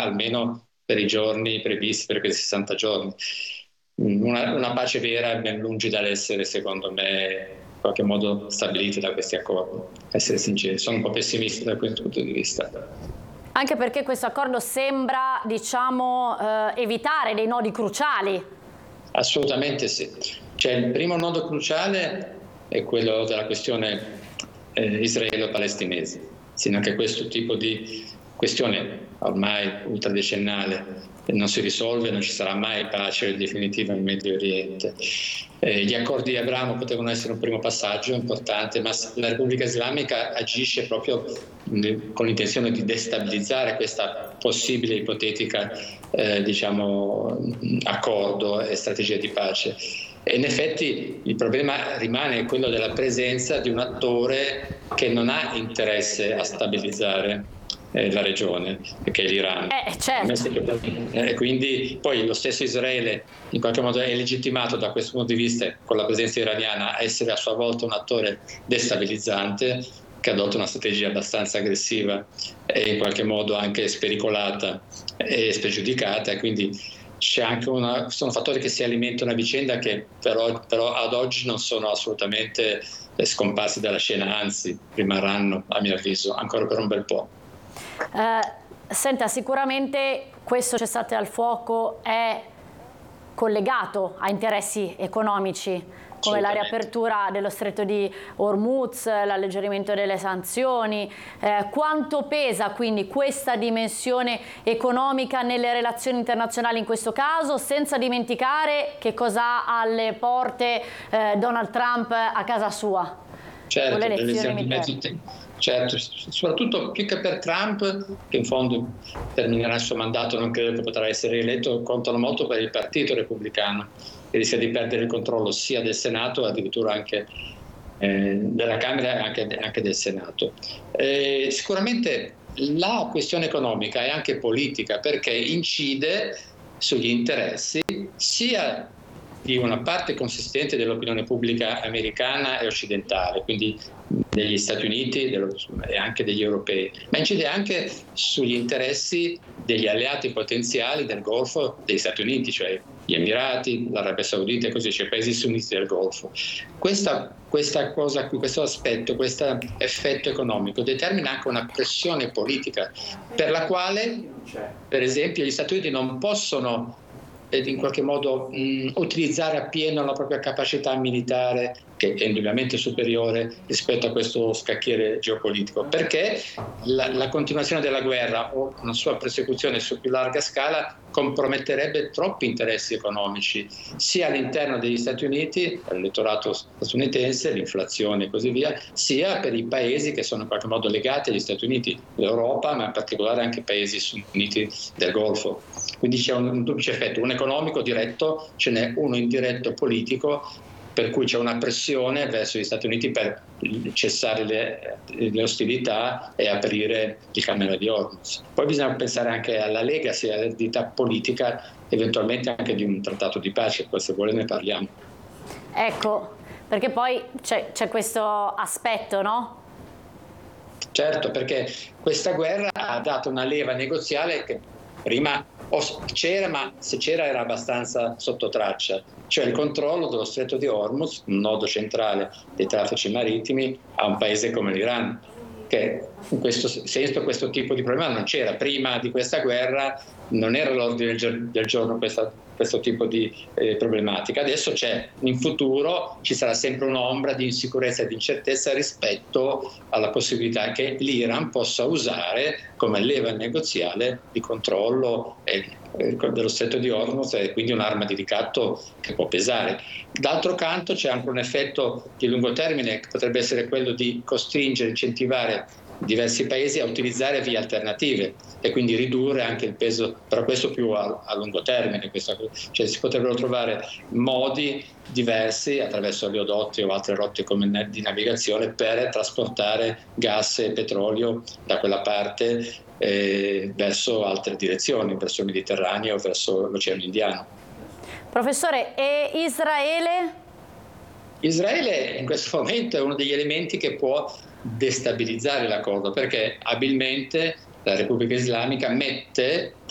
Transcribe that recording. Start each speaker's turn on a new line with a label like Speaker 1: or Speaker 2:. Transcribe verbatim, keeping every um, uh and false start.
Speaker 1: almeno per i giorni previsti, per quei sessanta giorni. Una, una pace vera è ben lungi dall'essere, secondo me, in qualche modo stabilita da questi accordi, essere sinceri. Sono un po' pessimista da questo punto di vista.
Speaker 2: Anche perché questo accordo sembra, diciamo, eh, evitare dei nodi cruciali.
Speaker 1: Assolutamente sì. Cioè, il primo nodo cruciale è quello della questione eh, israelo-palestinese. Sì, anche questo tipo di questione ormai ultradecennale non si risolve, non ci sarà mai pace definitiva in Medio Oriente. Eh, gli accordi di Abramo potevano essere un primo passaggio importante, ma la Repubblica Islamica agisce proprio mh, con l'intenzione di destabilizzare questa possibile ipotetica eh, diciamo, accordo e strategia di pace. E in effetti il problema rimane quello della presenza di un attore che non ha interesse a stabilizzare Eh, la regione, che è l'Iran.
Speaker 2: Eh, certo.
Speaker 1: E quindi poi lo stesso Israele in qualche modo è legittimato da questo punto di vista, con la presenza iraniana, a essere a sua volta un attore destabilizzante che adotta una strategia abbastanza aggressiva e in qualche modo anche spericolata e spregiudicata, e quindi c'è anche una, sono fattori che si alimentano a vicenda che però, però ad oggi non sono assolutamente scomparsi dalla scena, anzi rimarranno, a mio avviso, ancora per un bel po'.
Speaker 2: Eh, senta, sicuramente questo cessate al fuoco è collegato a interessi economici come la riapertura dello stretto di Hormuz, l'alleggerimento delle sanzioni. Eh, quanto pesa quindi questa dimensione economica nelle relazioni internazionali in questo caso, senza dimenticare che cosa ha alle porte eh, Donald Trump a casa sua?
Speaker 1: Certo, le elezioni certo, soprattutto più che per Trump, che in fondo terminerà il suo mandato, non credo che potrà essere rieletto, contano molto per il partito repubblicano, che rischia di perdere il controllo sia del Senato, addirittura anche eh, della Camera e anche, anche del Senato. Eh, sicuramente la questione economica è anche politica, perché incide sugli interessi sia di una parte consistente dell'opinione pubblica americana e occidentale, quindi degli Stati Uniti dello, e anche degli europei, ma incide anche sugli interessi degli alleati potenziali del Golfo degli Stati Uniti, cioè gli Emirati, l'Arabia Saudita e così, cioè i paesi sunniti del Golfo. Questa, questa cosa qui, questo aspetto, questo effetto economico determina anche una pressione politica per la quale, per esempio, gli Stati Uniti non possono ed in qualche modo mh, utilizzare appieno la propria capacità militare, che è indubbiamente superiore rispetto a questo scacchiere geopolitico, perché la, la continuazione della guerra o una sua prosecuzione su più larga scala comprometterebbe troppi interessi economici, sia all'interno degli Stati Uniti, l'elettorato statunitense, l'inflazione e così via, sia per i paesi che sono in qualche modo legati agli Stati Uniti, l'Europa, ma in particolare anche i paesi sunniti del Golfo. Quindi c'è un, un duplice effetto, un economico diretto, ce n'è uno indiretto politico, per cui c'è una pressione verso gli Stati Uniti per cessare le, le ostilità e aprire il canale di Hormuz. Poi bisogna pensare anche alla legacy, all'eredità politica, eventualmente anche di un trattato di pace, poi se vuole ne parliamo.
Speaker 2: Ecco, perché poi c'è, c'è questo aspetto, no?
Speaker 1: Certo, perché questa guerra ha dato una leva negoziale che prima c'era, ma se c'era era abbastanza sotto traccia, cioè il controllo dello stretto di Hormuz, un nodo centrale dei traffici marittimi, a un paese come l'Iran, che in questo senso questo tipo di problema non c'era. Prima di questa guerra non era all'ordine del giorno questa, questo tipo di eh, problematica. Adesso c'è, in futuro ci sarà sempre un'ombra di insicurezza e di incertezza rispetto alla possibilità che l'Iran possa usare come leva negoziale di controllo eh, dello stretto di Hormuz, e quindi un'arma di ricatto che può pesare. D'altro canto c'è anche un effetto di lungo termine che potrebbe essere quello di costringere, incentivare diversi paesi a utilizzare vie alternative e quindi ridurre anche il peso, però questo più a, a lungo termine, questa, cioè si potrebbero trovare modi diversi attraverso oleodotti o altre rotte come di navigazione per trasportare gas e petrolio da quella parte eh, verso altre direzioni, verso il Mediterraneo o verso l'Oceano Indiano.
Speaker 2: Professore, e Israele?
Speaker 1: Israele in questo momento è uno degli elementi che può destabilizzare l'accordo, perché abilmente la Repubblica Islamica mette